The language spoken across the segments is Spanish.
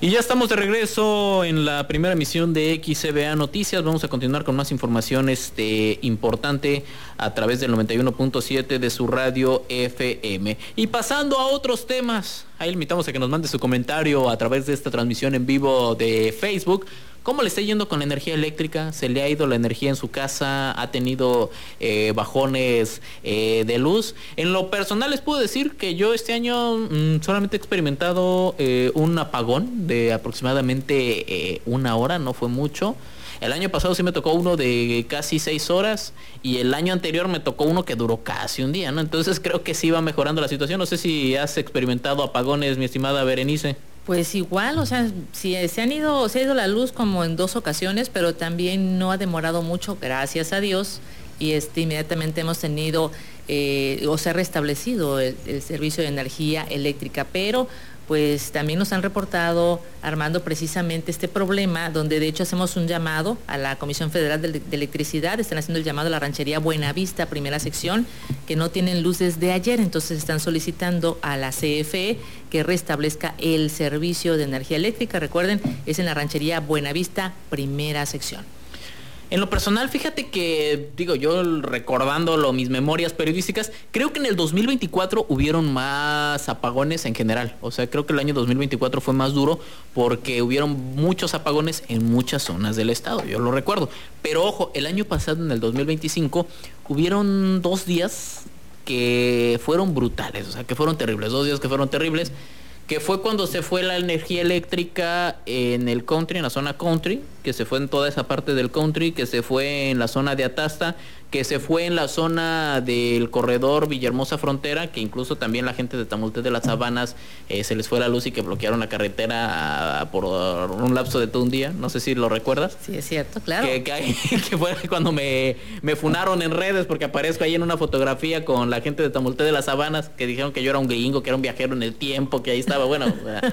Y ya estamos de regreso en la primera emisión de XCBA Noticias. Vamos a continuar con más información importante a través del 91.7 de su radio FM. Y pasando a otros temas, ahí le invitamos a que nos mande su comentario a través de esta transmisión en vivo de Facebook. ¿Cómo le está yendo con la energía eléctrica? ¿Se le ha ido la energía en su casa? ¿Ha tenido bajones de luz? En lo personal les puedo decir que yo este año solamente he experimentado un apagón de aproximadamente 1 hora, no fue mucho. El año pasado sí me tocó uno de casi 6 horas y el año anterior me tocó uno que duró casi un día, ¿no? Entonces creo que sí va mejorando la situación. No sé si has experimentado apagones, mi estimada Berenice. Pues igual, o sea, sí, se ha ido la luz como en 2 ocasiones, pero también no ha demorado mucho, gracias a Dios, y inmediatamente hemos tenido, o se ha restablecido el servicio de energía eléctrica, pero pues también nos han reportado, Armando, precisamente este problema, donde de hecho hacemos un llamado a la Comisión Federal de Electricidad, están haciendo el llamado a la ranchería Buenavista, primera sección, que no tienen luz desde ayer, entonces están solicitando a la CFE que restablezca el servicio de energía eléctrica. Recuerden, es en la ranchería Buenavista, primera sección. En lo personal, fíjate que, yo recordándolo, mis memorias periodísticas, creo que en el 2024 hubieron más apagones en general. O sea, creo que el año 2024 fue más duro porque hubieron muchos apagones en muchas zonas del estado, yo lo recuerdo. Pero ojo, el año pasado, en el 2025, hubieron 2 días que fueron brutales, o sea, que fueron terribles, 2 días que fueron terribles, que fue cuando se fue la energía eléctrica en el country, en la zona country, que se fue en toda esa parte del country, que se fue en la zona de Atasta, que se fue en la zona del corredor Villahermosa Frontera, que incluso también la gente de Tamaulipas de las Sabanas se les fue la luz y que bloquearon la carretera por un lapso de todo un día. No sé si lo recuerdas. Sí, es cierto, claro. Que fue cuando me funaron en redes porque aparezco ahí en una fotografía con la gente de Tamaulipas de las Sabanas, que dijeron que yo era un gringo, que era un viajero en el tiempo, que ahí estaba, bueno...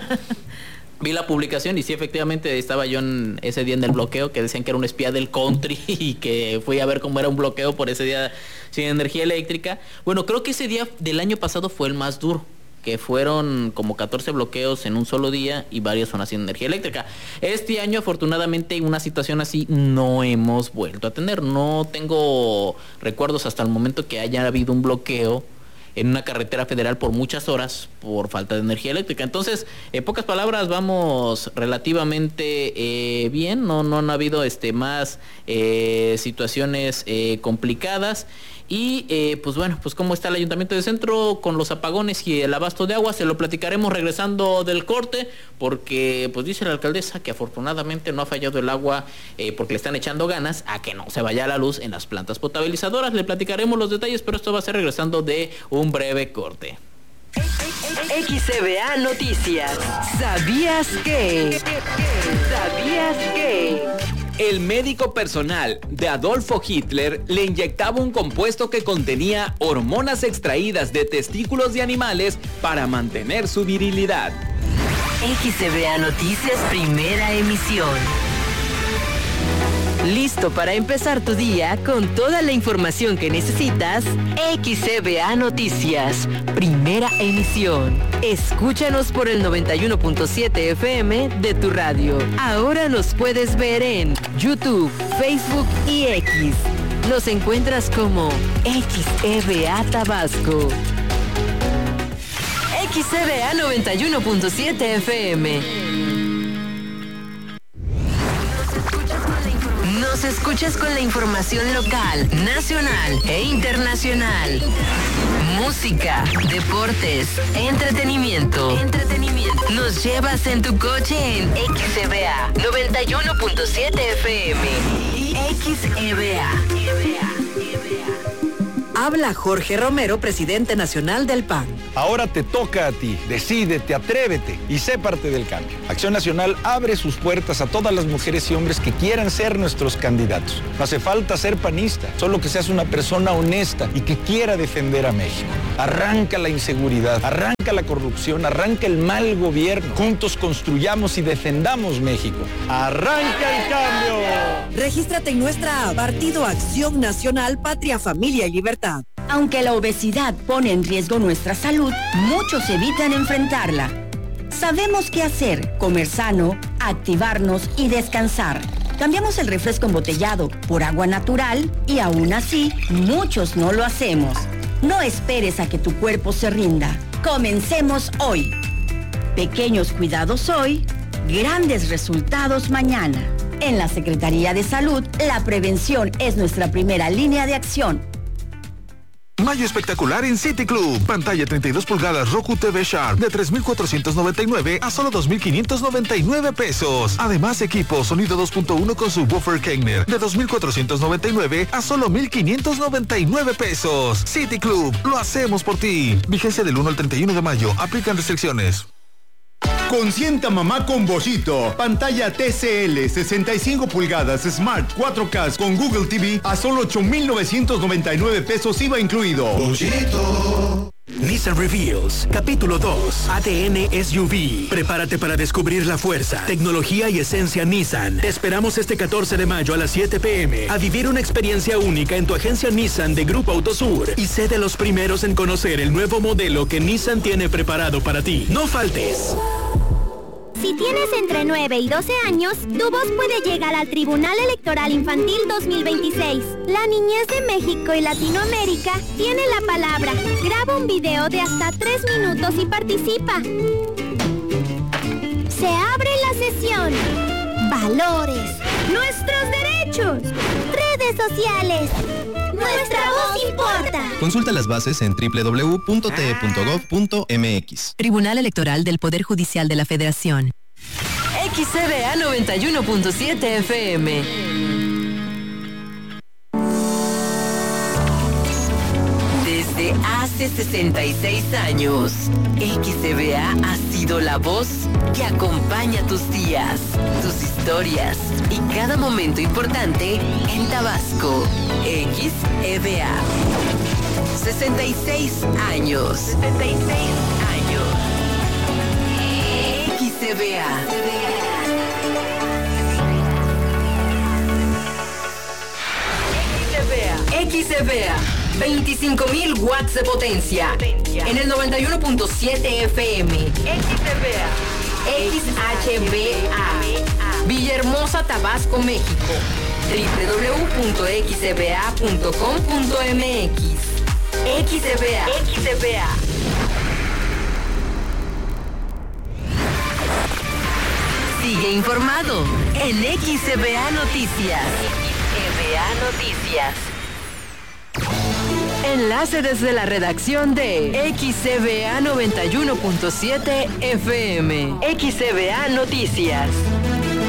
Vi la publicación y sí, efectivamente estaba yo ese día en el bloqueo, que decían que era un espía del country y que fui a ver cómo era un bloqueo por ese día sin energía eléctrica. Bueno, creo que ese día del año pasado fue el más duro, que fueron como 14 bloqueos en un solo día y varias zonas sin energía eléctrica. Este año, afortunadamente, una situación así no hemos vuelto a tener. No tengo recuerdos hasta el momento que haya habido un bloqueo en una carretera federal por muchas horas por falta de energía eléctrica. Entonces, en pocas palabras, vamos relativamente bien. No han habido más situaciones complicadas. Y pues bueno, pues cómo está el Ayuntamiento de Centro con los apagones y el abasto de agua, se lo platicaremos regresando del corte, porque pues dice la alcaldesa que afortunadamente no ha fallado el agua porque le están echando ganas a que no se vaya la luz en las plantas potabilizadoras. Le platicaremos los detalles, pero esto va a ser regresando de un breve corte. XCBA Noticias. ¿Sabías qué? ¿Sabías qué? El médico personal de Adolfo Hitler le inyectaba un compuesto que contenía hormonas extraídas de testículos de animales para mantener su virilidad. XCBA Noticias, primera emisión. ¿Listo para empezar tu día con toda la información que necesitas? XCBA Noticias, primera emisión. Escúchanos por el 91.7 FM de tu radio. Ahora nos puedes ver en YouTube, Facebook y X. Nos encuentras como XCBA Tabasco. XCBA 91.7 FM. Nos escuchas con la información local, nacional e internacional. Música, deportes, entretenimiento. Nos llevas en tu coche en XCBA 91.7 FM y XCBA. Habla Jorge Romero, presidente nacional del PAN. Ahora te toca a ti. Decídete, atrévete y sé parte del cambio. Acción Nacional abre sus puertas a todas las mujeres y hombres que quieran ser nuestros candidatos. No hace falta ser panista, solo que seas una persona honesta y que quiera defender a México. Arranca la inseguridad, arranca la corrupción, arranca el mal gobierno. Juntos construyamos y defendamos México. ¡Arranca el cambio! Regístrate en nuestra app, Partido Acción Nacional, Patria, Familia y Libertad. Aunque la obesidad pone en riesgo nuestra salud, muchos evitan enfrentarla. Sabemos qué hacer, comer sano, activarnos y descansar. Cambiamos el refresco embotellado por agua natural y aún así, muchos no lo hacemos. No esperes a que tu cuerpo se rinda. Comencemos hoy. Pequeños cuidados hoy, grandes resultados mañana. En la Secretaría de Salud, la prevención es nuestra primera línea de acción. Mayo espectacular en City Club. Pantalla 32 pulgadas Roku TV Sharp de 3,499 a solo 2,599 pesos. Además, equipo sonido 2.1 con subwoofer Kegner de 2,499 a solo 1,599 pesos. City Club, lo hacemos por ti. Vigencia del 1 al 31 de mayo. Aplican restricciones. Consienta mamá con Bollito. Pantalla TCL 65 pulgadas Smart 4K con Google TV a solo 8,999 pesos IVA incluido. Bollito. Nissan Reveals, capítulo 2, ADN SUV. Prepárate para descubrir la fuerza, tecnología y esencia Nissan. Te esperamos este 14 de mayo a las 7 p.m. a vivir una experiencia única en tu agencia Nissan de Grupo Autosur y sé de los primeros en conocer el nuevo modelo que Nissan tiene preparado para ti. No faltes. Si tienes entre 9 y 12 años, tu voz puede llegar al Tribunal Electoral Infantil 2026. La niñez de México y Latinoamérica tiene la palabra. Graba un video de hasta 3 minutos y participa. Se abre la sesión. Valores. Nuestros derechos. Redes sociales. Nuestra voz importa. Consulta las bases en www.te.gov.mx. Tribunal Electoral del Poder Judicial de la Federación. XCBA 91.7 FM. Desde hace 66 años, XCBA ha sido la voz que acompaña tus días, tus historias y cada momento importante en Tabasco. XCBA. 66 años. 66 años. XCBA. XCBA. 25,000 watts de potencia. En el 91.7 FM. XCBA. XHBA. Villahermosa, Tabasco, México. www.xcba.com.mx. XCBA. XCBA. Sigue informado en XCBA Noticias. XCBA Noticias. Enlace desde la redacción de XCBA 91.7 FM. XCBA Noticias.